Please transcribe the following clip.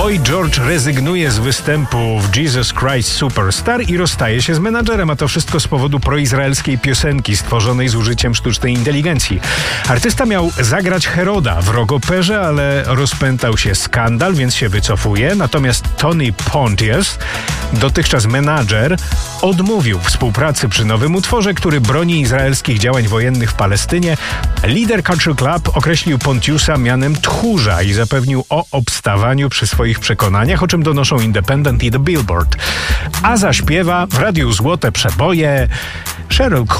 Boy George rezygnuje z występu w Jesus Christ Superstar i rozstaje się z menadżerem, a to wszystko z powodu proizraelskiej piosenki stworzonej z użyciem sztucznej inteligencji. Artysta miał zagrać Heroda w Rogoperze, ale rozpętał się skandal, więc się wycofuje. Natomiast Tony Pontius, dotychczas menadżer, odmówił współpracy przy nowym utworze, który broni izraelskich działań wojennych w Palestynie. Lider Culture Club określił Pontiusa mianem tchórza i zapewnił o obstawaniu przy swoich przekonaniach, o czym donoszą Independent i The Billboard. A zaśpiewa w radiu Złote Przeboje Sheryl